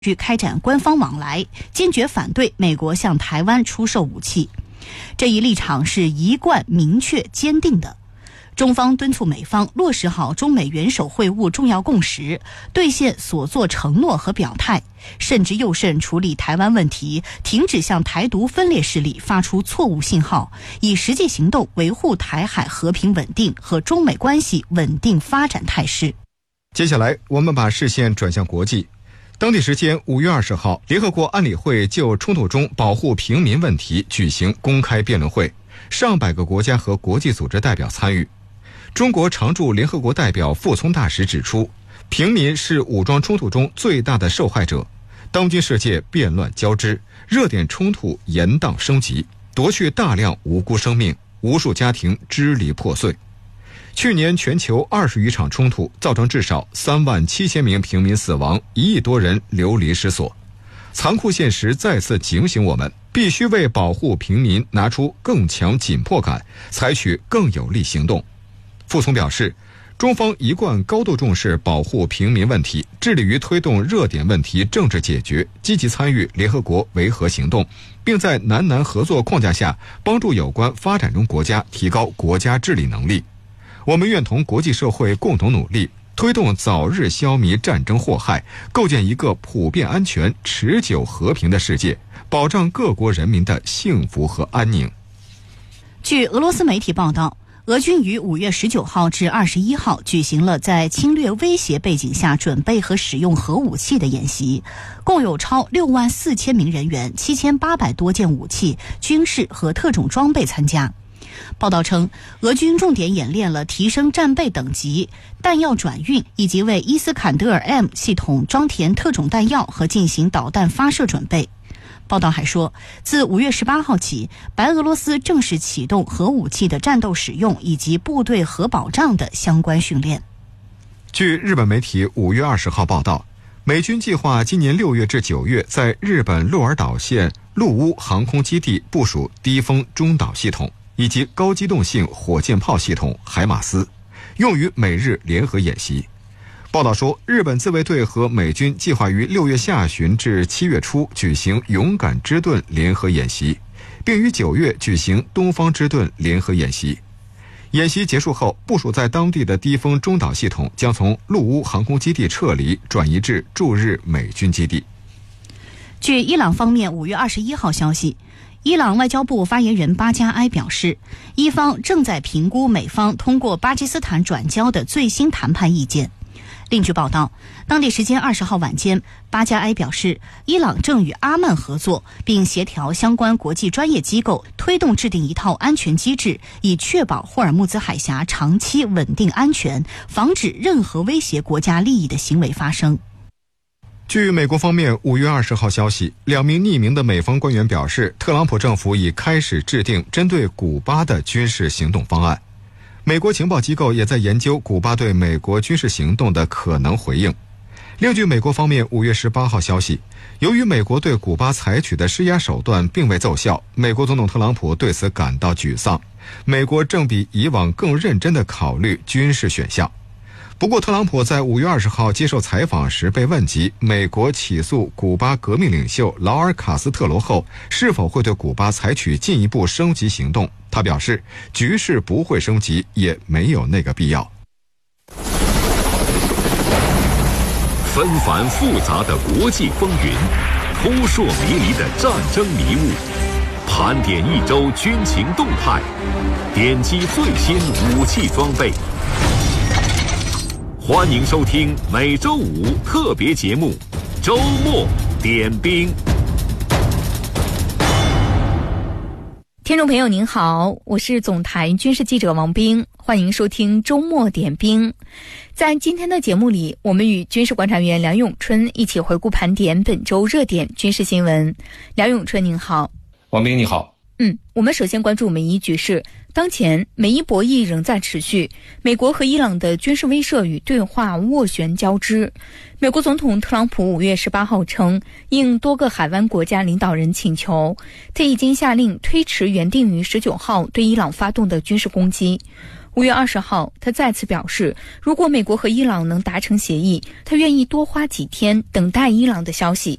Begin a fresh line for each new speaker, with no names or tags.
去开展官方往来，坚决反对美国向台湾出售武器。这一立场是一贯明确坚定的。中方敦促美方落实好中美元首会晤重要共识，兑现所作承诺和表态，慎之又慎处理台湾问题，停止向台独分裂势力发出错误信号，以实际行动维护台海和平稳定和中美关系稳定发展态势。
接下来我们把视线转向国际。当地时间5月20号，联合国安理会就冲突中保护平民问题举行公开辩论会，上百个国家和国际组织代表参与。中国常驻联合国代表傅聪大使指出，平民是武装冲突中最大的受害者。当今世界变乱交织，热点冲突延宕升级，夺去大量无辜生命，无数家庭支离破碎。去年全球20余场冲突，造成至少37000名平民死亡，1亿多人流离失所。残酷现实再次警醒我们，必须为保护平民拿出更强紧迫感，采取更有力行动。傅聪表示，中方一贯高度重视保护平民问题，致力于推动热点问题政治解决，积极参与联合国维和行动，并在南南合作框架下帮助有关发展中国家提高国家治理能力。我们愿同国际社会共同努力，推动早日消弭战争祸害，构建一个普遍安全、持久和平的世界，保障各国人民的幸福和安宁。
据俄罗斯媒体报道，俄军于5月19号至21号举行了在侵略威胁背景下准备和使用核武器的演习，共有超64000名人员、7800多件武器、军事和特种装备参加。报道称，俄军重点演练了提升战备等级、弹药转运以及为伊斯坎德尔 M 系统装填特种弹药和进行导弹发射准备。报道还说，自5月18号起，白俄罗斯正式启动核武器的战斗使用以及部队核保障的相关训练。
据日本媒体5月20号报道，美军计划今年6月至9月在日本鹿儿岛县陆屋航空基地部署低风中导系统以及高机动性火箭炮系统海马斯，用于美日联合演习。报道说，日本自卫队和美军计划于6月下旬至7月初举行勇敢之盾联合演习，并于9月举行东方之盾联合演习。演习结束后，部署在当地的低风中导系统将从陆屋航空基地撤离，转移至驻日美军基地。
据伊朗方面5月21号消息，伊朗外交部发言人巴加埃表示，伊方正在评估美方通过巴基斯坦转交的最新谈判意见。另据报道，当地时间20号晚间，巴加埃表示，伊朗正与阿曼合作，并协调相关国际专业机构，推动制定一套安全机制，以确保霍尔木兹海峡长期稳定安全，防止任何威胁国家利益的行为发生。
据美国方面5月20号消息，2名匿名的美方官员表示，特朗普政府已开始制定针对古巴的军事行动方案。美国情报机构也在研究古巴对美国军事行动的可能回应。另据美国方面5月18号消息，由于美国对古巴采取的施压手段并未奏效，美国总统特朗普对此感到沮丧。美国正比以往更认真地考虑军事选项。不过，特朗普在5月20号接受采访时被问及美国起诉古巴革命领袖劳尔·卡斯特罗后是否会对古巴采取进一步升级行动，他表示，局势不会升级，也没有那个必要。
纷繁复杂的国际风云，扑朔迷离的战争迷雾，盘点一周军情动态，点击最新武器装备。欢迎收听每周五特别节目《周末点兵》。
听众朋友您好，我是总台军事记者王斌，欢迎收听周末点兵。在今天的节目里，我们与军事观察员梁永春一起回顾盘点本周热点军事新闻。梁永春您好。
王斌你好。
我们首先关注美伊局势。当前美伊博弈仍在持续，美国和伊朗的军事威慑与对话斡旋交织。美国总统特朗普5月18号称，应多个海湾国家领导人请求，他已经下令推迟原定于19号对伊朗发动的军事攻击。 5月20号，他再次表示，如果美国和伊朗能达成协议，他愿意多花几天等待伊朗的消息。